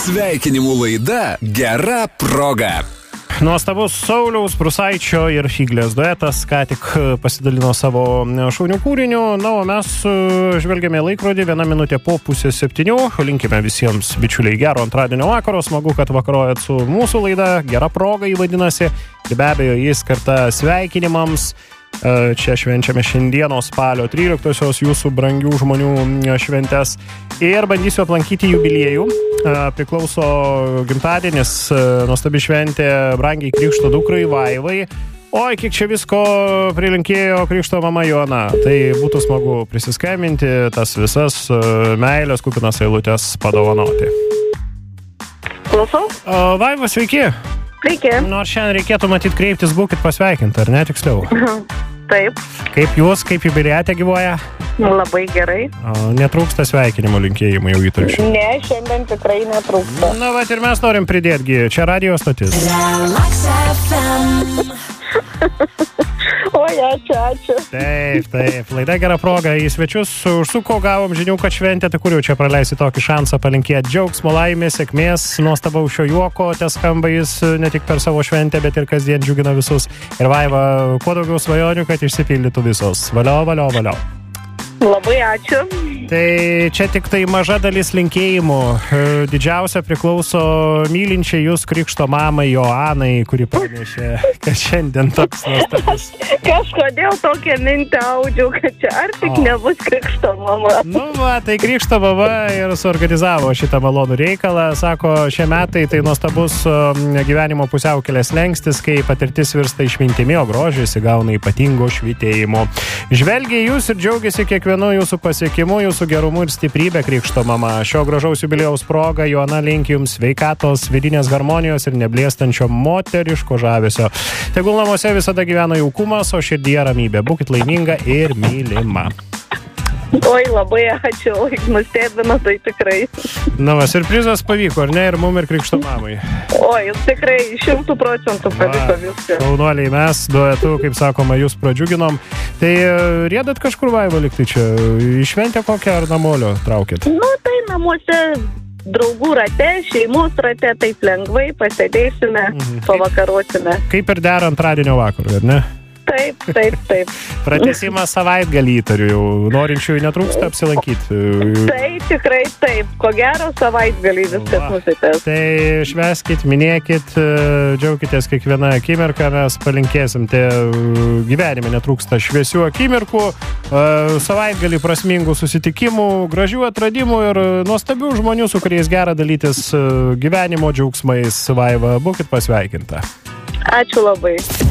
Sveikinimų laida Gera proga. Nuostabus Sauliaus Prūsaičio ir Figlės duetas ką tik pasidalino savo šaunių kūrinių. Na, o mes žvelgiame laikrodį 1 minutė po 6:30. Linkime visiems bičiuliai gero antradienio vakaro. Smagu, kad vakarojat su mūsų laida. Gera proga jį vadinasi. Ir be abejo, jis skirta sveikinimams. Čia švenčiame šiandienos spalio 13-osios jūsų brangių žmonių šventes ir bandysiu aplankyti jubiliejų. Priklauso gimtadienis, nuostabi šventė brangiai krikšto dukrai Vaivai. Oi, kiek čia visko prilinkėjo krikšto mama Joana. Tai būtų smagu prisiskambinti, tas visas meilės kupinas eilutės padovanoti. Klausau? Vaiva, sveiki. Sveiki. Nors šiandien reikėtų matyti kreiptis, būkit pasveikinti, ar ne, tiksliau? Taip. Kaip jūs, kaip jubiliatė gyvoja? Labai gerai. Netrūksta sveikinimo linkėjimų jau įtariu. Ne, šiandien tikrai netrūksta. Na, vat ir mes norim pridėtgi. Čia radio stotis. Oi, ačiū. Taip. Laida Gera proga. Į svečius užsuko, gavom žinių, kad šventė, tai kur jau čia praleisi tokį šansą palinkėti džiaugsmo, laimės, sėkmės, nuostabaus šio juoko, te skamba jis ne tik per savo šventę, bet ir kasdien džiugina visus. Ir Vaiva, kuo daugiau svajonių, kad išsipildytų visos. Valio. Labai ačiū. Tai čia tik tai maža dalis linkėjimų. Didžiausia priklauso mylinčiai jūs krikšto mamai Joanai, kuri pranešė, kad šiandien toks nuostabus. Kažkodėl tokią mintį audžiau, kad čia ar tik nebus krikšto mama. Nu va, tai krikšto mama ir suorganizavo šitą malonų reikalą. Sako, šie metai tai nuostabus gyvenimo pusiaukelės lengstis, kai patirtis virsta išmintimi, o grožis įgauna ypatingo švytėjimo. Žvelgia jūs ir džiaugiasi kiekvienu jūsų pasiekimu, jūsų gerumu ir stiprybė krikšto mama. Šio gražaus jubiliejaus proga Joana linki jums sveikatos, vidinės harmonijos ir neblėstančio moteriško žavesio. Tegul namuose visada gyvena jaukumas, o širdyje ramybė. Būkit laiminga ir mylima. Oi, labai ačiū, nustebino tai tikrai. Na, va, siurprizas pavyko, ar ne, ir mum, ir krikšto mamai. Oi, tikrai 100% pavyko viską. Šaunuoliai, mes duetu, kaip sakoma, jūs pradžiuginom. Tai rėdat kažkur Vaiva likti čia? Išventę kokią ar namolio traukėt? Nu, tai namuose draugų rate, šeimos rate, taip lengvai pasėdėsime, pavakarosime. Kaip ir dera antradienio vakarą, ar ne? Taip. Pratęsimas savaitgalį įtariu jau. Norinčiųjų netrūksta apsilankyti. Tai tikrai taip. Ko gero savaitgalį viskas nusitęs. Tai švęskit, minėkit, džiaukitės kiekvieną akimirką. Mes palinkėsim. Tai gyvenime netrūksta šviesių akimirkų, savaitgalį prasmingų susitikimų, gražių atradimų ir nuostabių žmonių, su kuriais gera dalytis gyvenimo džiaugsmais. Vaiva, būkit pasveikinta. Ačiū labai.